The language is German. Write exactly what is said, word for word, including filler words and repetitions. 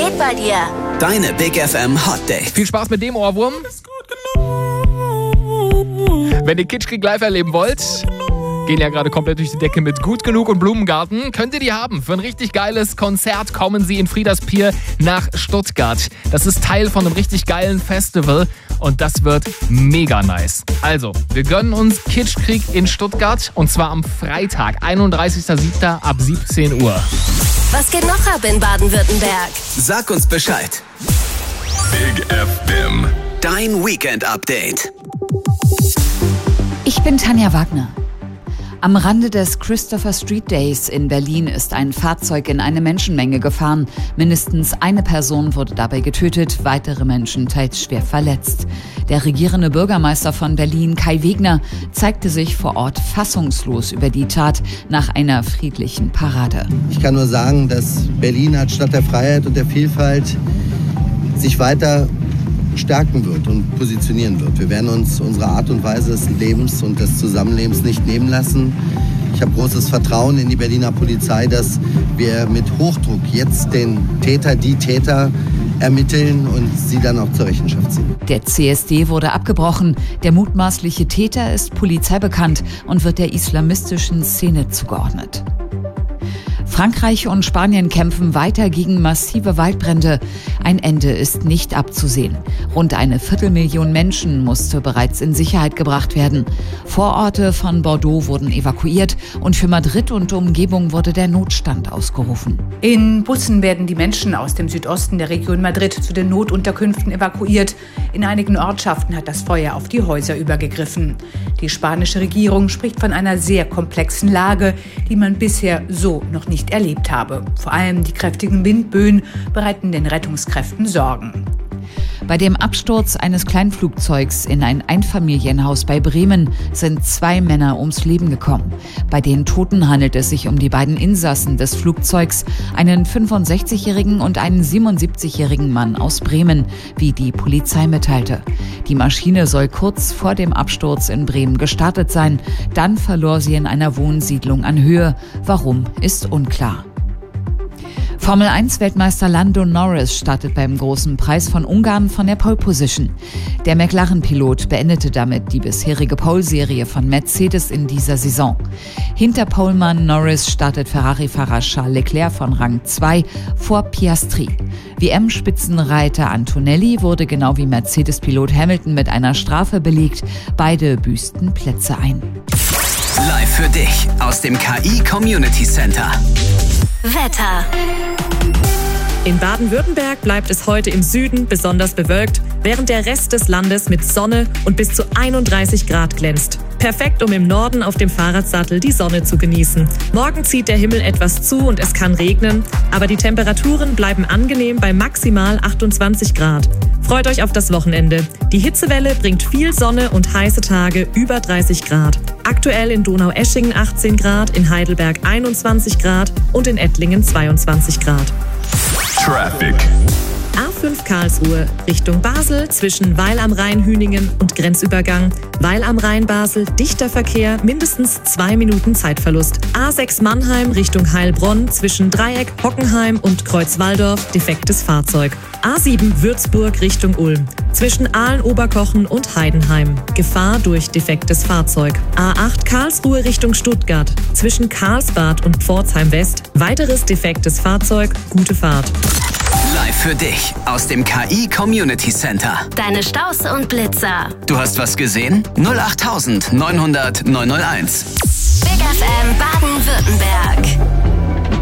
geht bei dir? Deine Big F M Hot Dates. Viel Spaß mit dem Ohrwurm. Wenn ihr Kitschkrieg live erleben wollt, gehen ja gerade komplett durch die Decke mit Gut Genug und Blumengarten. Könnt ihr die haben? Für ein richtig geiles Konzert kommen sie in Friedaspier nach Stuttgart. Das ist Teil von einem richtig geilen Festival und das wird mega nice. Also, wir gönnen uns Kitschkrieg in Stuttgart und zwar am Freitag, einunddreißigster siebter ab siebzehn Uhr. Was geht noch ab in Baden-Württemberg? Sag uns Bescheid. Big F M. Dein Weekend-Update. Ich bin Tanja Wagner. Am Rande des Christopher Street Days in Berlin ist ein Fahrzeug in eine Menschenmenge gefahren. Mindestens eine Person wurde dabei getötet, weitere Menschen teils schwer verletzt. Der regierende Bürgermeister von Berlin, Kai Wegner, zeigte sich vor Ort fassungslos über die Tat nach einer friedlichen Parade. Ich kann nur sagen, dass Berlin als Stadt der Freiheit und der Vielfalt sich weiter stärken wird und positionieren wird. Wir werden uns unsere Art und Weise des Lebens und des Zusammenlebens nicht nehmen lassen. Ich habe großes Vertrauen in die Berliner Polizei, dass wir mit Hochdruck jetzt den Täter, die Täter ermitteln und sie dann auch zur Rechenschaft ziehen. Der C S D wurde abgebrochen. Der mutmaßliche Täter ist polizeibekannt und wird der islamistischen Szene zugeordnet. Frankreich und Spanien kämpfen weiter gegen massive Waldbrände. Ein Ende ist nicht abzusehen. Rund eine Viertelmillion Menschen musste bereits in Sicherheit gebracht werden. Vororte von Bordeaux wurden evakuiert und für Madrid und Umgebung wurde der Notstand ausgerufen. In Bussen werden die Menschen aus dem Südosten der Region Madrid zu den Notunterkünften evakuiert. In einigen Ortschaften hat das Feuer auf die Häuser übergegriffen. Die spanische Regierung spricht von einer sehr komplexen Lage, die man bisher so noch nicht erlebt habe. Vor allem die kräftigen Windböen bereiten den Rettungskräften Sorgen. Bei dem Absturz eines Kleinflugzeugs in ein Einfamilienhaus bei Bremen sind zwei Männer ums Leben gekommen. Bei den Toten handelt es sich um die beiden Insassen des Flugzeugs, einen fünfundsechzigjährigen und einen siebenundsiebzigjährigen Mann aus Bremen, wie die Polizei mitteilte. Die Maschine soll kurz vor dem Absturz in Bremen gestartet sein. Dann verlor sie in einer Wohnsiedlung an Höhe. Warum, ist unklar. Formel eins Weltmeister Lando Norris startet beim Großen Preis von Ungarn von der Pole Position. Der McLaren-Pilot beendete damit die bisherige Pole-Serie von Mercedes in dieser Saison. Hinter Polemann Norris startet Ferrari-Fahrer Charles Leclerc von Rang zwei vor Piastri. W M-Spitzenreiter Antonelli wurde genau wie Mercedes-Pilot Hamilton mit einer Strafe belegt. Beide büßten Plätze ein. Live für dich aus dem K I Community Center. Wetter. In Baden-Württemberg bleibt es heute im Süden besonders bewölkt, während der Rest des Landes mit Sonne und bis zu einunddreißig Grad glänzt. Perfekt, um im Norden auf dem Fahrradsattel die Sonne zu genießen. Morgen zieht der Himmel etwas zu und es kann regnen, aber die Temperaturen bleiben angenehm bei maximal achtundzwanzig Grad. Freut euch auf das Wochenende. Die Hitzewelle bringt viel Sonne und heiße Tage über dreißig Grad. Aktuell in Donaueschingen achtzehn Grad, in Heidelberg einundzwanzig Grad und in Ettlingen zweiundzwanzig Grad. Traffic. A fünf Karlsruhe Richtung Basel zwischen Weil am Rhein Hüningen und Grenzübergang. Weil am Rhein Basel dichter Verkehr, mindestens zwei Minuten Zeitverlust. A sechs Mannheim Richtung Heilbronn zwischen Dreieck, Hockenheim und Kreuzwaldorf defektes Fahrzeug. A sieben Würzburg Richtung Ulm zwischen Aalen-Oberkochen und Heidenheim. Gefahr durch defektes Fahrzeug. A acht Karlsruhe Richtung Stuttgart zwischen Karlsbad und Pforzheim West. Weiteres defektes Fahrzeug. Gute Fahrt. Live für dich aus dem K I Community Center. Deine Staus und Blitzer. Du hast was gesehen? null acht neunhundert neunhundert neunhunderteins. Big F M Baden-Württemberg.